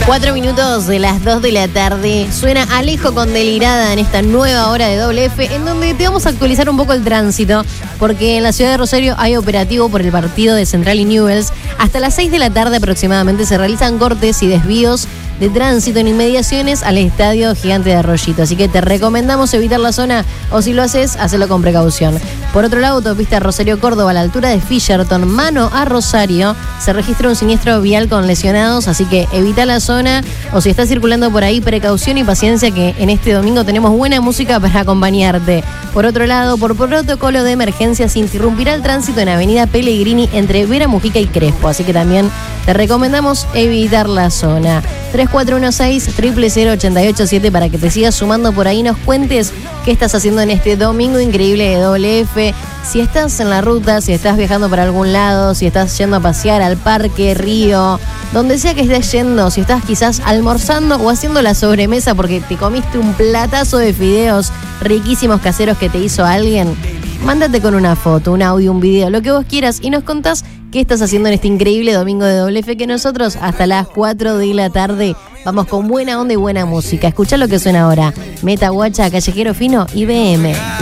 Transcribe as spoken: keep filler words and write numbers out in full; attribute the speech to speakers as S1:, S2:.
S1: Cuatro minutos de las dos de la tarde. Suena Alejo con Delirada en esta nueva hora de Doble F, en donde te vamos a actualizar un poco el tránsito, porque en la ciudad de Rosario hay operativo por el partido de Central y Newell's. Hasta las seis de la tarde aproximadamente se realizan cortes y desvíos de tránsito en inmediaciones al Estadio Gigante de Arroyito. Así que te recomendamos evitar la zona, o si lo haces, hacelo con precaución. Por otro lado, autopista Rosario-Córdoba a la altura de Fisherton, mano a Rosario, se registra un siniestro vial con lesionados, así que evita la zona, o si estás circulando por ahí, precaución y paciencia, que en este domingo tenemos buena música para acompañarte. Por otro lado, por protocolo de emergencia, se interrumpirá el tránsito en Avenida Pellegrini entre Vera Mujica y Crespo, así que también te recomendamos evitar la zona. tres cuatro uno seis, cero cero cero, ocho ocho siete para que te sigas sumando por ahí, nos cuentes qué estás haciendo en este domingo increíble de Doble F. Si estás en la ruta, si estás viajando para algún lado, si estás yendo a pasear al parque, río, donde sea que estés yendo, si estás quizás almorzando o haciendo la sobremesa porque te comiste un platazo de fideos riquísimos caseros que te hizo alguien, mándate con una foto, un audio, un video, lo que vos quieras, y nos contás qué estás haciendo en este increíble domingo de Doble F, que nosotros hasta las cuatro de la tarde vamos con buena onda y buena música. Escuchá lo que suena ahora. Meta Guacha, Callejero Fino y B M.